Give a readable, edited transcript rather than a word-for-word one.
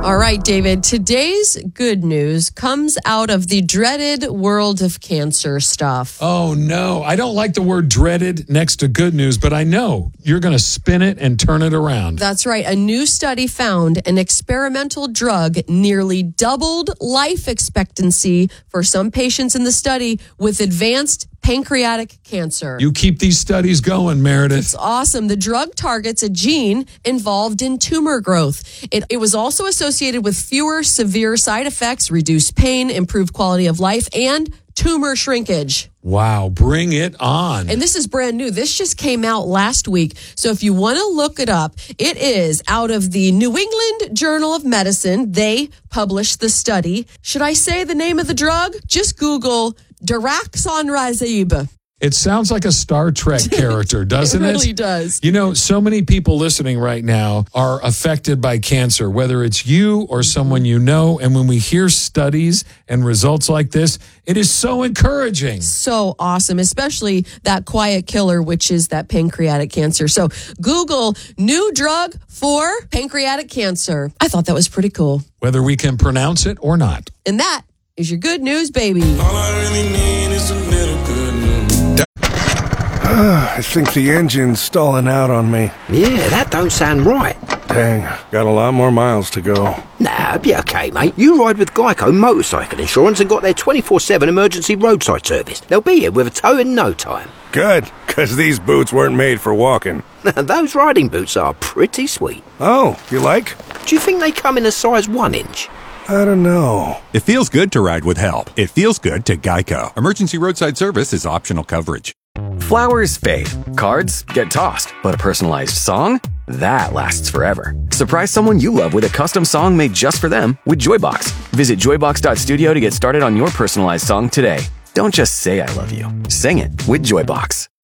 All right, David, today's good news comes out of the dreaded world of cancer stuff. Oh, no. I don't like the word dreaded next to good news, but I know you're going to spin it and turn it around. That's right. A new study found an experimental drug nearly doubled life expectancy for some patients in the study with advanced pancreatic cancer. You keep these studies going, Meredith. It's awesome. The drug targets a gene involved in tumor growth. It was also associated with fewer severe side effects, reduced pain, improved quality of life, and tumor shrinkage. Wow, bring it on. And this is brand new. This just came out last week. So if you want to look it up, it is out of the New England Journal of Medicine. They published the study. Should I say the name of the drug? Just Google daraxonrasib. It sounds like a Star Trek character, doesn't it? It really does. You know, so many people listening right now are affected by cancer, whether it's you or someone you know. And when we hear studies and results like this, it is so encouraging. So awesome, especially that quiet killer, which is that pancreatic cancer. So Google new drug for pancreatic cancer. I thought that was pretty cool. Whether we can pronounce it or not. And that is your good news, baby. All I really need is a little good news. I think the engine's stalling out on me. Yeah, that don't sound right. Dang, got a lot more miles to go. Nah, be okay, mate. You ride with Geico Motorcycle Insurance and got their 24/7 emergency roadside service. They'll be here with a tow in no time. Good, because these boots weren't made for walking. Those riding boots are pretty sweet. Oh, you like? Do you think they come in a size 1 inch? I don't know. It feels good to ride with help. It feels good to Geico. Emergency roadside service is optional coverage. Flowers fade, cards get tossed, but a personalized song? That lasts forever. Surprise someone you love with a custom song made just for them with Joybox. Visit joybox.studio to get started on your personalized song today. Don't just say I love you. Sing it with Joybox.